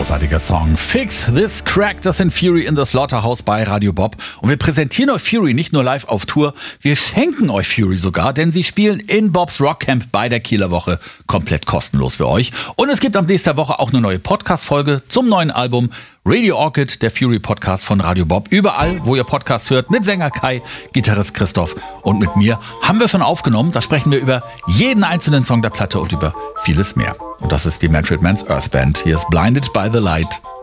großartiger Song. Fix This Crack, das sind Fury in the Slaughterhouse bei Radio Bob. Und wir präsentieren euch Fury nicht nur live auf Tour, wir schenken euch Fury sogar, denn sie spielen in Bobs Rockcamp bei der Kieler Woche komplett kostenlos für euch. Und es gibt ab nächster Woche auch eine neue Podcast-Folge zum neuen Album Radio Orchid, der Fury-Podcast von Radio Bob. Überall, wo ihr Podcasts hört, mit Sänger Kai, Gitarrist Christoph und mit mir, haben wir schon aufgenommen. Da sprechen wir über jeden einzelnen Song der Platte und über vieles mehr. Und das ist die Manfred Mann's Earth Band. Hier ist Blinded by the Light.